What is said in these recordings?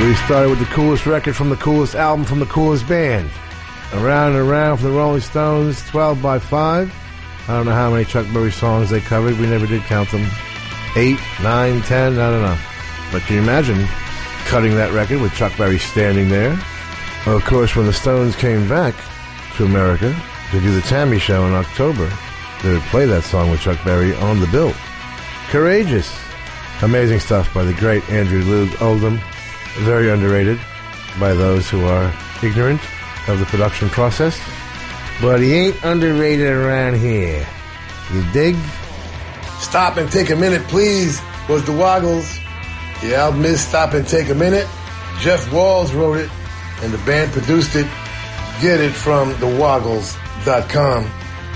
We started with the coolest record from the coolest album from the coolest band. Around and Around from the Rolling Stones, 12 by 5. I don't know how many Chuck Berry songs they covered. We never did count them. 8, 9, 10, I don't know. But can you imagine cutting that record with Chuck Berry standing there? Well, of course, when the Stones came back to America to do the Tammy Show in October, they would play that song with Chuck Berry on the bill. Courageous. Amazing stuff by the great Andrew Loog Oldham. Very underrated by those who are ignorant of the production process. But he ain't underrated around here. You dig? Stop and Take a Minute, Please was the Woggles. The album is Stop and Take a Minute. Jeff Walls wrote it, and the band produced it. Get it from thewoggles.com.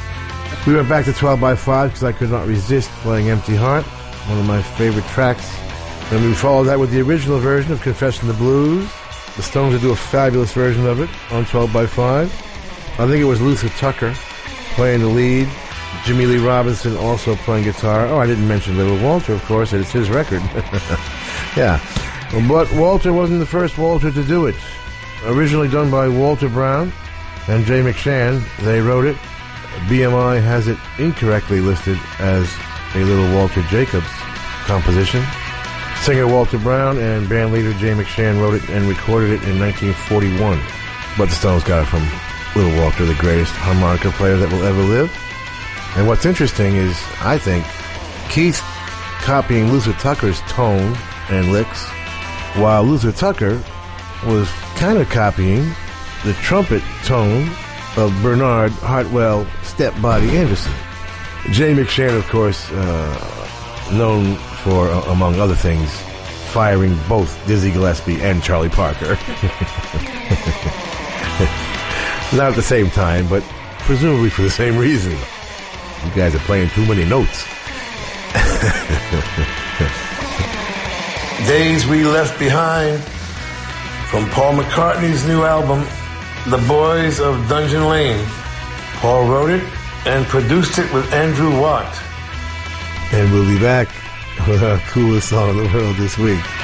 We went back to 12 by 5 because I could not resist playing Empty Heart, one of my favorite tracks. And we followed that with the original version of Confession the Blues. The Stones would do a fabulous version of it on 12 by 5. I think it was Luther Tucker playing the lead. Jimmy Lee Robinson also playing guitar. Oh, I didn't mention Little Walter, of course. It's his record. Yeah. But Walter wasn't the first Walter to do it. Originally done by Walter Brown and Jay McShann. They wrote it. BMI has it incorrectly listed as a Little Walter Jacobs composition. Singer Walter Brown and band leader Jay McShann wrote it and recorded it in 1941. But the Stones got it from Little Walter, the greatest harmonica player that will ever live. And what's interesting is, I think, Keith copying Luther Tucker's tone and licks, while Luther Tucker was kind of copying the trumpet tone of Bernard Hartwell Stepbody Anderson. Jay McShann, of course, known for, among other things, firing both Dizzy Gillespie and Charlie Parker. Not at the same time, but presumably for the same reason. You guys are playing too many notes. Days We Left Behind from Paul McCartney's new album, The Boys of Dungeon Lane. Paul wrote it and produced it with Andrew Watt. And we'll be back with our coolest song in the world this week.